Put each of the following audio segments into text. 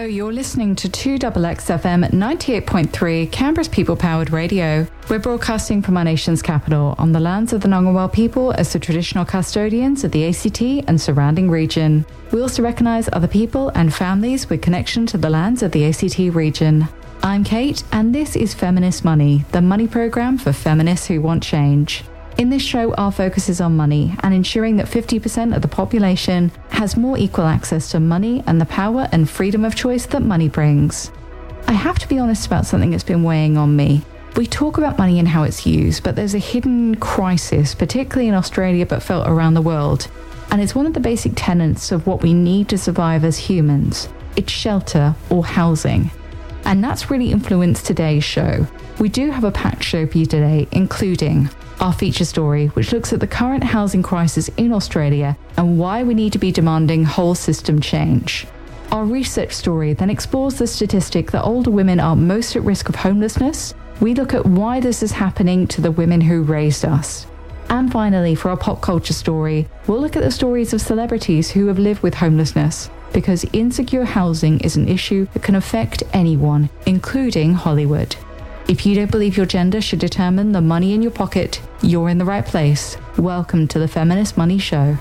you're listening to 2XXFM 98.3, Canberra's people-powered radio. We're broadcasting from our nation's capital on the lands of the Ngunnawal people as the traditional custodians of the ACT and surrounding region. We also recognise other people and families with connection to the lands of the ACT region. I'm Kate, and this is Feminist Money, the money programme for feminists who want change. In this show, our focus is on money and ensuring that 50% of the population has more equal access to money and the power and freedom of choice that money brings. I have to be honest about something that's been weighing on me. We talk about money and how it's used, but there's a hidden crisis, particularly in Australia, but felt around the world. And it's one of the basic tenets of what we need to survive as humans. It's shelter or housing. And that's really influenced today's show. We do have a packed show for you today, including our feature story, which looks at the current housing crisis in Australia and why we need to be demanding whole system change. Our research story then explores the statistic that older women are most at risk of homelessness. We look at why this is happening to the women who raised us. And finally, for our pop culture story, we'll look at the stories of celebrities who have lived with homelessness, because insecure housing is an issue that can affect anyone, including Hollywood. If you don't believe your gender should determine the money in your pocket, you're in the right place. Welcome to the Feminist Money Show.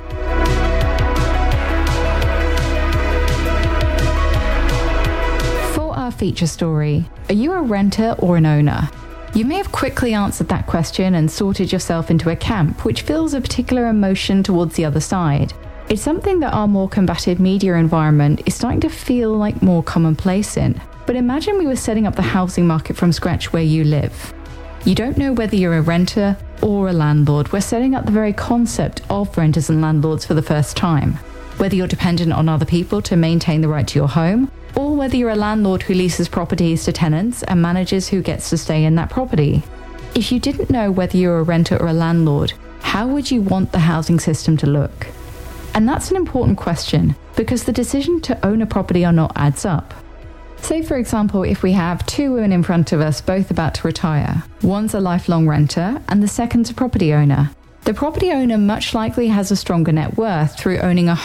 For our feature story, are you a renter or an owner? You may have quickly answered that question and sorted yourself into a camp, which feels a particular emotion towards the other side. It's something that our more combative media environment is starting to feel like more commonplace in. But imagine we were setting up the housing market from scratch where you live. You don't know whether you're a renter or a landlord. We're setting up the very concept of renters and landlords for the first time. Whether you're dependent on other people to maintain the right to your home, or whether you're a landlord who leases properties to tenants and manages who gets to stay in that property. If you didn't know whether you're a renter or a landlord, how would you want the housing system to look? And that's an important question, because the decision to own a property or not adds up. Say, for example, if we have two women in front of us, both about to retire. One's a lifelong renter and the second's a property owner. The property owner much likely has a stronger net worth through owning a